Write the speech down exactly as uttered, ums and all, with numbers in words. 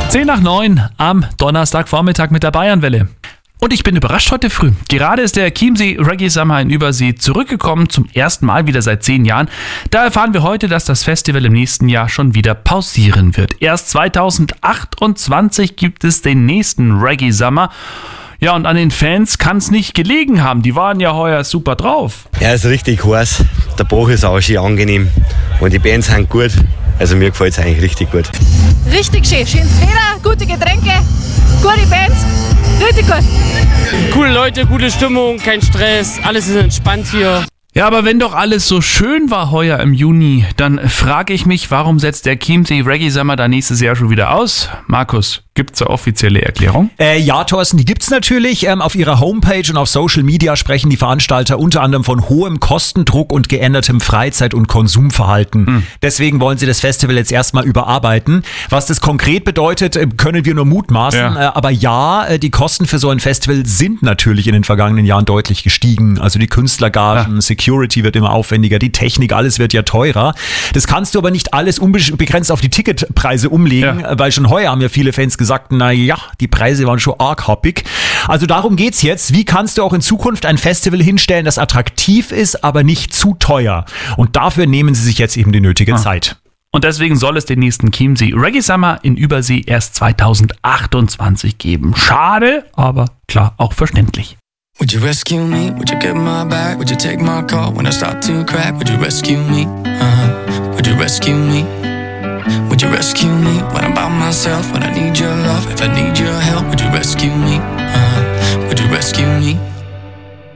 zehn nach neun am Donnerstagvormittag mit der Bayernwelle. Und ich bin überrascht heute früh. Gerade ist der Chiemsee Reggae Summer in Übersee zurückgekommen, zum ersten Mal wieder seit zehn Jahren. Da erfahren wir heute, dass das Festival im nächsten Jahr schon wieder pausieren wird. Erst zweitausendachtundzwanzig gibt es den nächsten Reggae Summer. Ja, und an den Fans kann es nicht gelegen haben. Die waren ja heuer super drauf. Er ist richtig heiß. Der Bach ist auch schön angenehm. Und die Bands sind gut. Also mir gefällt es eigentlich richtig gut. Richtig schön. Schönes Wetter, gute Getränke, gute Bands. Richtig gut. Coole Leute, gute Stimmung, kein Stress, alles ist entspannt hier. Ja, aber wenn doch alles so schön war heuer im Juni, dann frage ich mich, warum setzt der Chiemsee Reggae Summer da nächstes Jahr schon wieder aus? Markus, gibt's eine offizielle Erklärung? Äh, ja, Thorsten, die gibt's natürlich. Ähm, auf ihrer Homepage und auf Social Media sprechen die Veranstalter unter anderem von hohem Kostendruck und geändertem Freizeit- und Konsumverhalten. Mhm. Deswegen wollen sie das Festival jetzt erstmal überarbeiten. Was das konkret bedeutet, können wir nur mutmaßen. Ja. Äh, aber ja, die Kosten für so ein Festival sind natürlich in den vergangenen Jahren deutlich gestiegen. Also die Künstlergagen, ja. Security wird immer aufwendiger, die Technik, alles wird ja teurer. Das kannst du aber nicht alles unbegrenzt auf die Ticketpreise umlegen, ja. weil schon heuer haben ja viele Fans gesagt, na ja, die Preise waren schon arg happig. Also darum geht's jetzt. Wie kannst du auch in Zukunft ein Festival hinstellen, das attraktiv ist, aber nicht zu teuer? Und dafür nehmen sie sich jetzt eben die nötige ah. Zeit. Und deswegen soll es den nächsten Chiemsee Reggae Summer in Übersee erst zweitausendachtundzwanzig geben. Schade, aber klar, auch verständlich. Would you rescue me? Would you get my back? Would you take my call when I start to crack? Would you rescue me? Uh-huh. Would you rescue me? Would you rescue me when I'm by myself? When I need your love, if I need your help, would you rescue me? Uh-huh. Would you rescue me?